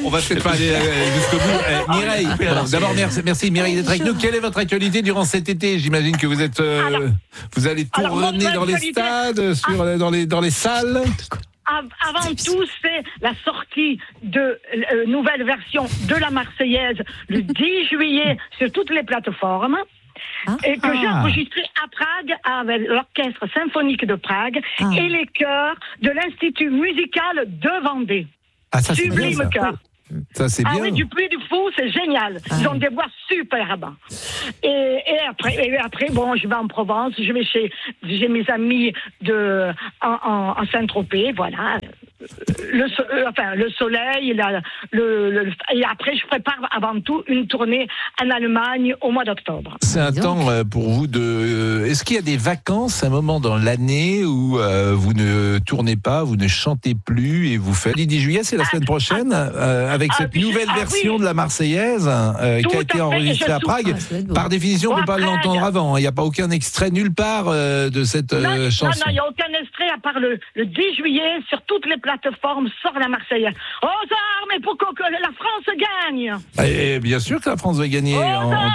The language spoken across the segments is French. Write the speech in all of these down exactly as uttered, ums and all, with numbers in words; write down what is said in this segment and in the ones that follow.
on va peut-être pas aller euh, jusqu'au bout. Euh, Mireille, alors, d'abord merci, merci Mireille d'être avec nous. Quelle est votre actualité durant cet été? J'imagine que vous êtes, euh, Alors, vous allez alors, tourner mon dans les actualité- stades, sur, euh, dans les dans les salles. Av- Avant tout, c'est la sortie de euh, nouvelle version de la Marseillaise le dix juillet sur toutes les plateformes. Ah. Et que j'ai Ah. enregistré à Prague avec l'Orchestre symphonique de Prague Ah. et les chœurs de l'Institut musical de Vendée. Ah ça c'est bien Sublime ça. chœur. Ça c'est Ah bien. oui, du Puy du Fou, c'est génial. Ils Ah. ont des voix superbes. Et, et après, et après, bon, je vais en Provence, je vais chez, j'ai mes amis de en, en, en Saint-Tropez, voilà. Le, so- euh, enfin, le soleil, la- le, le- et après, je prépare avant tout une tournée en Allemagne au mois d'octobre. C'est un Dis donc. temps euh, pour vous de. euh, Est-ce qu'il y a des vacances, un moment dans l'année où euh, vous ne tournez pas, vous ne chantez plus et vous faites. Le dix juillet, c'est la semaine prochaine, euh, avec ah, cette puis- nouvelle ah, version oui. de la Marseillaise euh, Tout qui a à été fait, enregistrée et je à Prague. Ah, ça va être beau. Par définition, on ne Bon, peut pas à Prague. l'entendre avant. Il n'y a pas aucun extrait nulle part euh, de cette euh, non, non, chanson. non, il n'y a aucun extrait à part le, le dix juillet sur toutes les plateformes sort la Marseillaise. Aux armes et pour que que la France gagne. Et bien sûr que la France va gagner. Aux en- armes,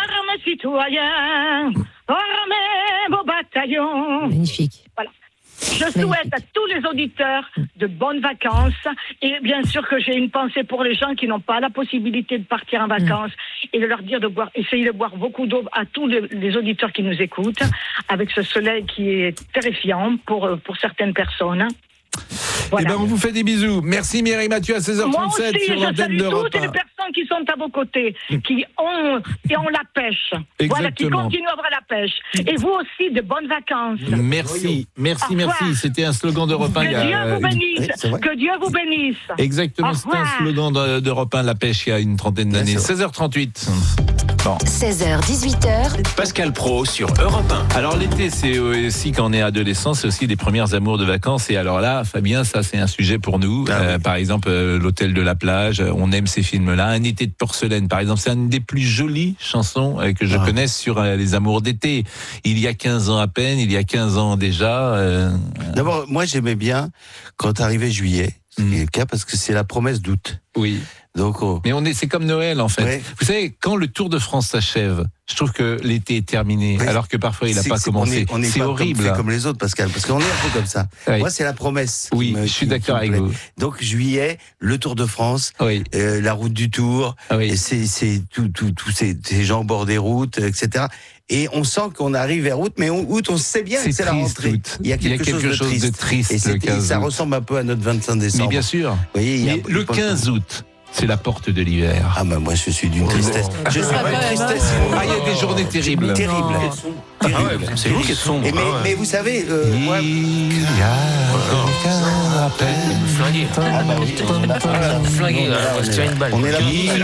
citoyens, armez vos bataillons. Magnifique. Je souhaite à tous les auditeurs de bonnes vacances et bien sûr que j'ai une pensée pour les gens qui n'ont pas la possibilité de partir en vacances et de leur dire de boire, essayer de boire beaucoup d'eau à tous les, les auditeurs qui nous écoutent avec ce soleil qui est terrifiant pour, pour certaines personnes. Voilà. Eh ben, on vous fait des bisous. Merci Mireille Mathieu à seize heures Moi trente-sept aussi, sur je l'antenne salue d'Europe toutes les un. personnes qui sont à vos côtés, qui ont, et ont la pêche. Voilà, qui Exactement. continuent à avoir la pêche. Et vous aussi, de bonnes vacances. Merci, merci, Au revoir. merci. C'était un slogan d'Europe un. Que il y a, Dieu euh, vous bénisse. Oui, c'est vrai. Que Dieu vous bénisse. Exactement, Au c'était un revoir. slogan de- d'Europe un, la pêche, il y a une trentaine d'années. Ouais, c'est vrai. seize heures trente-huit. Bon. seize heures dix-huit heures, Pascal Pro sur Europe un. Alors l'été, c'est aussi quand on est adolescent, c'est aussi des premières amours de vacances. Et alors là, Fabien, ça c'est un sujet pour nous. Ah Euh, oui. Par exemple, euh, l'hôtel de la plage, euh, on aime ces films-là. Un été de porcelaine, par exemple, c'est une des plus jolies chansons euh, que je Ah. connaisse sur euh, les amours d'été. Il y a quinze ans à peine, il y a quinze ans déjà. euh, D'abord, moi j'aimais bien quand arrivait juillet, ce qui Mm. est le cas parce que c'est la promesse d'août. oui. Donc, oh, Mais on est, c'est comme Noël en fait. Ouais. Vous savez, quand le Tour de France s'achève, je trouve que l'été est terminé, Oui. alors que parfois il n'a c'est- pas c'est- commencé. On est, on est C'est pas horrible. Comme, fait comme les autres, Pascal, parce qu'on est un peu comme ça. Oui. Moi, c'est la promesse. qui Oui, me- je suis qui- d'accord qui me avec plaît. vous. Donc, juillet, le Tour de France, Oui, euh, la route du Tour, oui. et c'est, c'est tout, tout, tous ces, ces gens au bord des routes, et cetera. Et on sent qu'on arrive vers août, mais on- août, on sait bien C'est que c'est la triste, rentrée. août. Il y a quelque, chose, de triste. de triste Et le c'est- quinze ça août. ressemble un peu à notre vingt-cinq décembre. Mais bien sûr. Vous voyez, il y a- Mais le il y a- quinze août, c'est la porte de l'hiver. Ah, bah, moi, je suis d'une tristesse. Je suis Ah, pas une quand même, tristesse. Ah, il y a des journées terribles. Terrible. Ah ouais, c'est vous qui êtes sombre. Et mais, Ah ouais. mais vous savez, euh, moi, Il y a quelqu'un à peine. Flingué. ah bah oui, Flingué, là, on va se tirer une balle. on est là. Il